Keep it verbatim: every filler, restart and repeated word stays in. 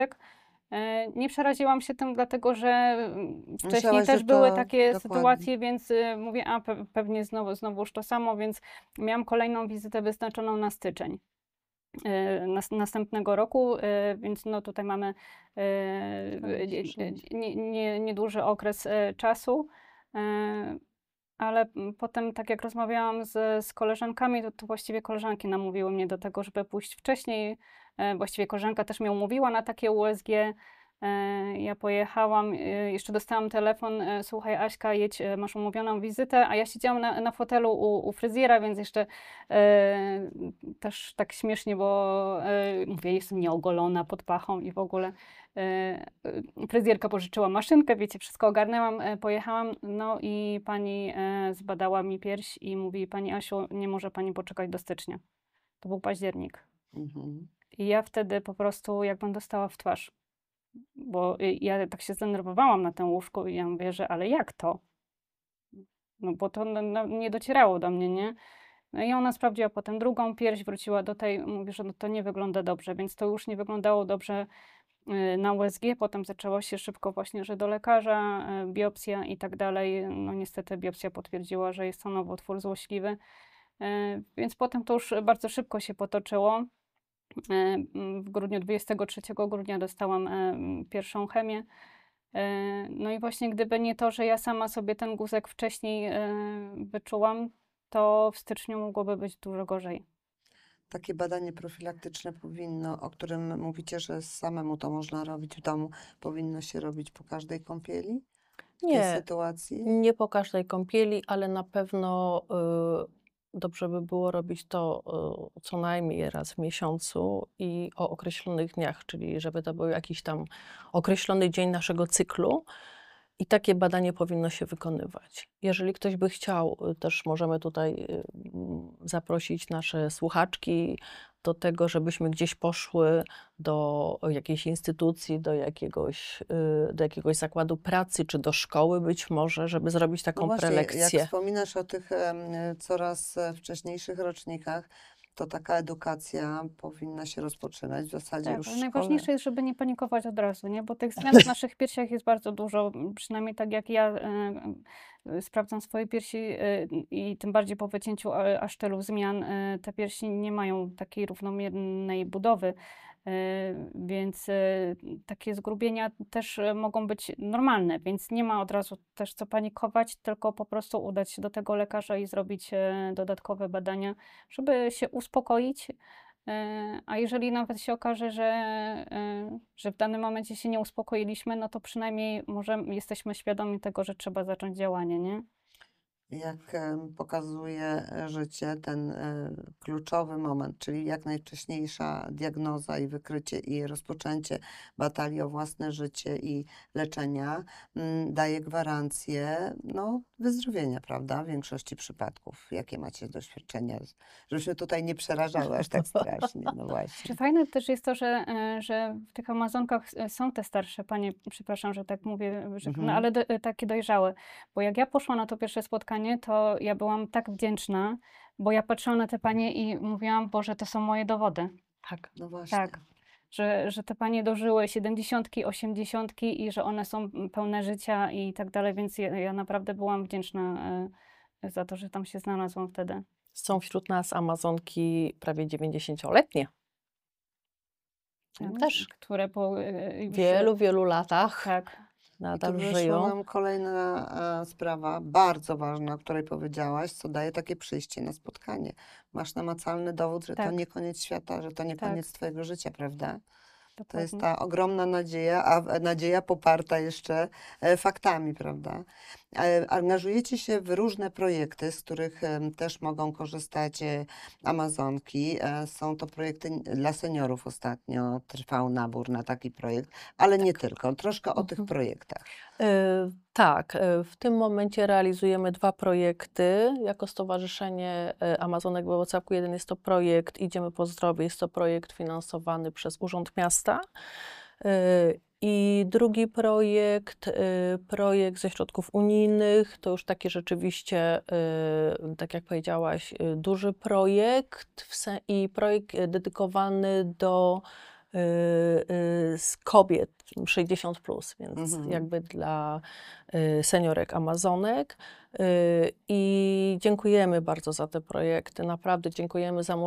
E, Nie przeraziłam się tym, dlatego że mm, wcześniej Myślałaś, że też były to takie dokładnie. sytuacje, więc y, mówię, a pe pewnie znowu znowuż to samo, więc miałam kolejną wizytę wyznaczoną na styczeń e, nas następnego roku, e, więc no tutaj mamy e, dzie dzie nie nie nieduży okres e, czasu. E, ale mm, potem, tak jak rozmawiałam z, z koleżankami, to, to właściwie koleżanki namówiły mnie do tego, żeby pójść wcześniej. E, właściwie koleżanka też mnie umówiła na takie U S G. E, ja pojechałam, e, jeszcze dostałam telefon, e, słuchaj Aśka, jedź, e, masz umówioną wizytę, a ja siedziałam na, na fotelu u, u fryzjera, więc jeszcze e, też tak śmiesznie, bo e, mówię, jestem nieogolona pod pachą i w ogóle. E, e, Fryzjerka pożyczyła maszynkę, wiecie, wszystko ogarnęłam, e, pojechałam, no i pani e, zbadała mi pierś i mówi, pani Asiu, nie może pani poczekać do stycznia. To był październik. Mhm. I ja wtedy po prostu jakbym dostała w twarz, bo y, ja tak się zdenerwowałam na tym łóżku i ja mówię, że ale jak to? No bo to no, no, nie docierało do mnie, nie? No i ona sprawdziła potem drugą pierś, wróciła do tej, mówi, że no to nie wygląda dobrze, więc to już nie wyglądało dobrze y, na U S G. Potem zaczęło się szybko właśnie, że do lekarza, y, biopsja i tak dalej. No niestety biopsja potwierdziła, że jest to nowotwór złośliwy. Y, Więc potem to już bardzo szybko się potoczyło. Y, mm, W grudniu, dwudziestego trzeciego grudnia dostałam y, mm, pierwszą chemię. Y, No i właśnie gdyby nie to, że ja sama sobie ten guzek wcześniej y, wyczułam, to w styczniu mogłoby być dużo gorzej. Takie badanie profilaktyczne powinno, o którym mówicie, że samemu to można robić w domu, powinno się robić po każdej kąpieli w tej Nie, sytuacji? nie po każdej kąpieli, ale na pewno y, dobrze by było robić to y, co najmniej raz w miesiącu i o określonych dniach, czyli żeby to był jakiś tam określony dzień naszego cyklu. I takie badanie powinno się wykonywać. Jeżeli ktoś by chciał, y, też możemy tutaj y, mm, zaprosić nasze słuchaczki do tego, żebyśmy gdzieś poszły do jakiejś instytucji, do jakiegoś, y, do jakiegoś zakładu pracy, czy do szkoły być może, żeby zrobić No taką właśnie, jak prelekcję. wspominasz o tych em, coraz e, wcześniejszych rocznikach, to taka edukacja powinna się rozpoczynać w zasadzie Tak, już ale w szkole. najważniejsze jest, żeby nie panikować od razu, nie? Bo tych zmian w naszych piersiach jest bardzo dużo. m, Przynajmniej tak jak ja e, e, sprawdzam swoje piersi e, i tym bardziej po wycięciu e, aż tylu zmian, e, te piersi nie mają takiej równomiernej budowy. e, Więc e, takie zgrubienia też e, mogą być normalne, więc nie ma od razu też co panikować, tylko po prostu udać się do tego lekarza i zrobić e, dodatkowe badania, żeby się uspokoić. E, A jeżeli nawet się okaże, że, e, że w danym momencie się nie uspokoiliśmy, no to przynajmniej może jesteśmy świadomi tego, że trzeba zacząć działanie, nie? Jak em, pokazuje e, życie, ten e, kluczowy moment, czyli jak najwcześniejsza diagnoza i wykrycie i rozpoczęcie batalii o własne życie i leczenia, mm, daje gwarancję no, wyzdrowienia, prawda? W większości przypadków. Jakie macie doświadczenia? Żebyśmy tutaj nie przerażały aż tak strasznie, no Czy właśnie. fajne też jest to, że, e, że w tych Amazonkach e, są te starsze panie, przepraszam, że tak mówię, że, no Mhm. ale do, e, takie dojrzałe. Bo jak ja poszłam na to pierwsze spotkanie, to ja byłam tak wdzięczna, bo ja patrzyłam na te panie i mówiłam, Boże, to są moje dowody. Tak. No właśnie. Tak. Że, że te panie dożyły siedemdziesiątki, osiemdziesiątki i że one są pełne życia i tak dalej, więc ja, ja naprawdę byłam wdzięczna e, za to, że tam się znalazłam wtedy. Są wśród nas Amazonki prawie dziewięćdziesięcioletnie. Tak, Też które po e, w już... e, wielu, wielu latach Tak, I tu nadal wyszła żyją. nam kolejna e, sprawa, bardzo ważna, o której powiedziałaś, co daje takie przyjście na spotkanie. Masz namacalny dowód, że to tak, nie koniec świata, że to nie tak, koniec twojego życia, prawda? To jest dokładnie. ta ogromna nadzieja, a w- nadzieja poparta jeszcze e, faktami, prawda? E, Angażujecie się w różne projekty, z których em, też mogą korzystać e, Amazonki. E, Są to projekty n- dla seniorów ostatnio, trwał nabór na taki projekt, ale nie tylko. Troszkę o tych Mhm. projektach. E, Tak, e, w tym momencie realizujemy dwa projekty jako Stowarzyszenie e, Amazonek we Włocławku. Jeden jest to projekt Idziemy po zdrowie, jest to projekt finansowany przez Urząd Miasta. E, I drugi projekt, e, projekt ze środków unijnych, to już taki rzeczywiście, e, tak jak powiedziałaś, e, duży projekt w se- i projekt e, dedykowany do y, z kobiet sześćdziesiąt plus, więc Mhm. jakby dla y, seniorek Amazonek. Y, I dziękujemy bardzo za te projekty. Naprawdę dziękujemy za